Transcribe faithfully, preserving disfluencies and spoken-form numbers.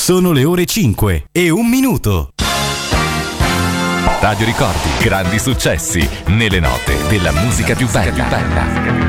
Sono le ore cinque e un minuto. Radio Ricordi, grandi successi nelle note della musica più bella.